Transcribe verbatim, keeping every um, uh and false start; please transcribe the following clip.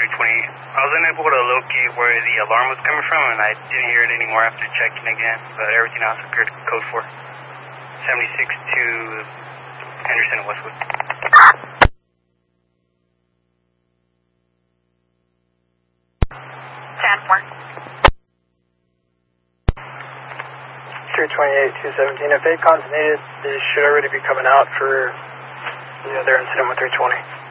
three twenty. I was unable to locate where the alarm was coming from, and I didn't hear it anymore after checking again, but everything else occurred. Code four. seventy-six to Henderson and Westwood. ten four. three twenty-eight, two seventeen. If they contaminated, they should already be coming out for the other incident with three twenty.